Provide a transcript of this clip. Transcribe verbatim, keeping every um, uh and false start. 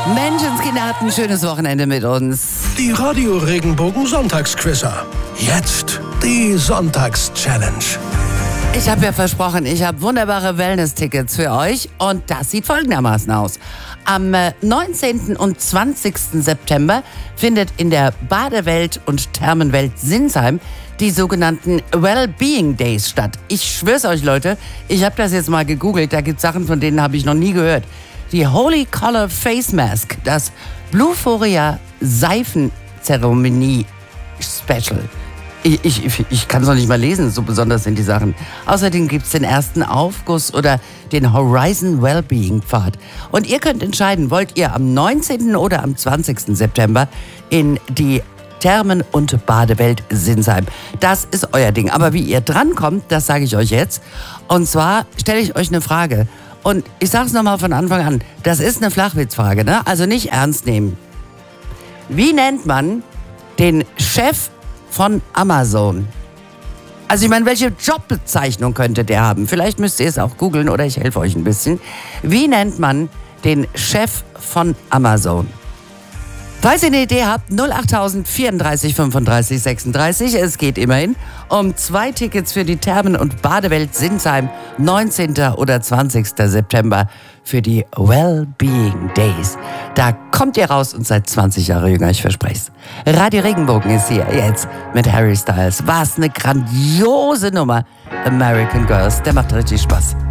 Menschenskinder hatten ein schönes Wochenende mit uns. Die Radio Regenbogen Sonntagsquizzer. Jetzt die Sonntags-Challenge. Ich habe ja versprochen, ich habe wunderbare Wellness-Tickets für euch und das sieht folgendermaßen aus. Am neunzehnten und zwanzigsten September findet in der Badewelt und Thermenwelt Sinsheim die sogenannten Wellbeing Days statt. Ich schwör's euch, Leute, ich habe das jetzt mal gegoogelt, da gibt's Sachen, von denen habe ich noch nie gehört. Die Holy Color Face Mask, das Bluephoria Seifenzeremonie Special. Ich, ich, ich kann es noch nicht mal lesen, so besonders sind die Sachen. Außerdem gibt es den ersten Aufguss oder den Horizon Wellbeing Pfad. Und ihr könnt entscheiden, wollt ihr am neunzehnten oder am zwanzigsten September in die Thermen- und Badewelt Sinsheim. Das ist euer Ding. Aber wie ihr drankommt, das sage ich euch jetzt. Und zwar stelle ich euch eine Frage. Und ich sage es nochmal von Anfang an. Das ist eine Flachwitzfrage, ne? Also nicht ernst nehmen. Wie nennt man den Chef von Amazon? Also ich meine, welche Jobbezeichnung könnte der haben? Vielleicht müsst ihr es auch googeln oder ich helfe euch ein bisschen. Wie nennt man den Chef von Amazon? Falls ihr eine Idee habt, null acht tausend vierunddreißig fünfunddreißig sechsunddreißig. Es geht immerhin um zwei Tickets für die Thermen- und Badewelt Sinsheim, neunzehnten oder zwanzigsten September für die Wellbeing Days. Da kommt ihr raus und seid zwanzig Jahre jünger, ich verspreche es. Radio Regenbogen ist hier jetzt mit Harry Styles. Was eine grandiose Nummer. American Girls, der macht richtig Spaß.